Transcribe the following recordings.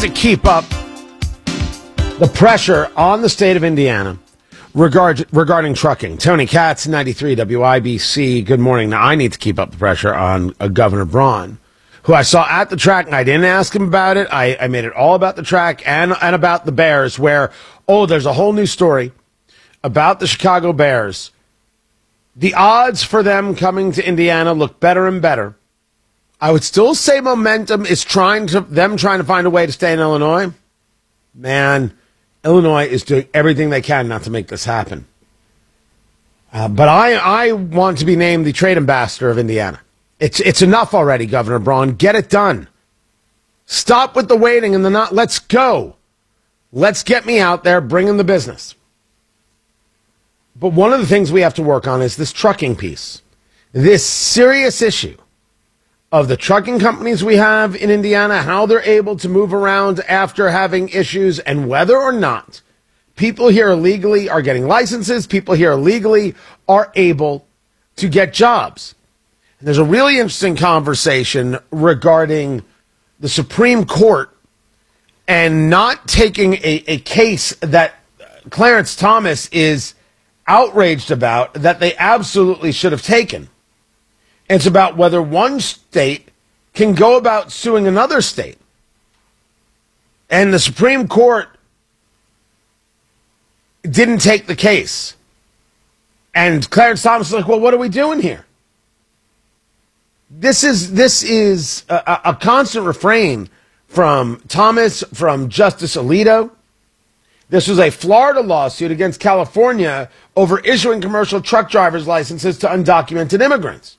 to keep up the pressure on the state of Indiana regarding trucking. Tony Katz, 93 WIBC. Good morning. Now, I need to keep up the pressure on Governor Braun, who I saw at the track, and I didn't ask him about it. I made it all about the track and about the Bears, where, there's a whole new story about the Chicago Bears. The odds for them coming to Indiana look better and better. I would still say momentum is trying to find a way to stay in Illinois. Man, Illinois is doing everything they can not to make this happen. But I want to be named the trade ambassador of Indiana. It's enough already, Governor Braun. Get it done. Stop with the waiting and the not. Let's go. Let's get me out there bringing the business. But one of the things we have to work on is this trucking piece. This serious issue of the trucking companies we have in Indiana, how they're able to move around after having issues, and whether or not people here illegally are getting licenses, people here illegally are able to get jobs. And there's a really interesting conversation regarding the Supreme Court and not taking a case that Clarence Thomas is outraged about, that they absolutely should have taken. It's about whether one state can go about suing another state. And the Supreme Court didn't take the case. And Clarence Thomas is like, well, what are we doing here? This is a constant refrain from Thomas, from Justice Alito. This was a Florida lawsuit against California over issuing commercial truck driver's licenses to undocumented immigrants.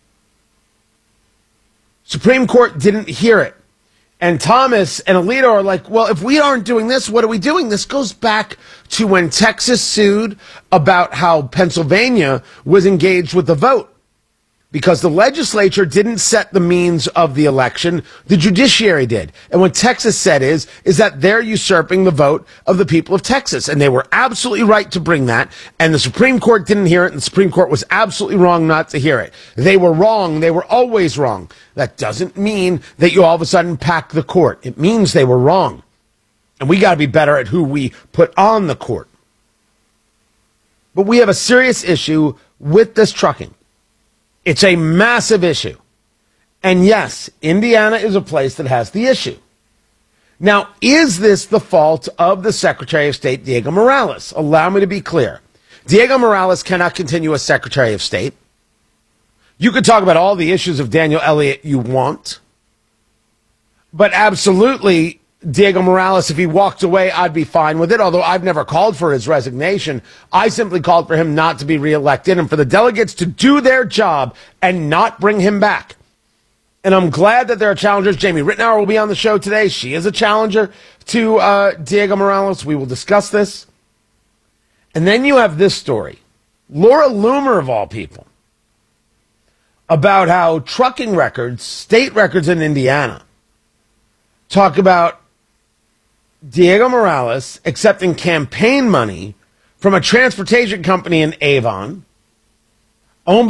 Supreme Court didn't hear it. And Thomas and Alito are like, well, if we aren't doing this, what are we doing? This goes back to when Texas sued about how Pennsylvania was engaged with the vote. Because the legislature didn't set the means of the election, the judiciary did. And what Texas said is that they're usurping the vote of the people of Texas. And they were absolutely right to bring that. And the Supreme Court didn't hear it, and the Supreme Court was absolutely wrong not to hear it. They were wrong. They were always wrong. That doesn't mean that you all of a sudden pack the court. It means they were wrong. And we got to be better at who we put on the court. But we have a serious issue with this trucking. It's a massive issue. And yes, Indiana is a place that has the issue. Now, is this the fault of the Secretary of State, Diego Morales? Allow me to be clear. Diego Morales cannot continue as Secretary of State. You could talk about all the issues of Daniel Elliott you want. But absolutely, Diego Morales, if he walked away, I'd be fine with it, although I've never called for his resignation. I simply called for him not to be reelected and for the delegates to do their job and not bring him back. And I'm glad that there are challengers. Jamie Rittenauer will be on the show today. She is a challenger to Diego Morales. We will discuss this. And then you have this story. Laura Loomer, of all people, about how trucking records, state records in Indiana, talk about Diego Morales accepting campaign money from a transportation company in Avon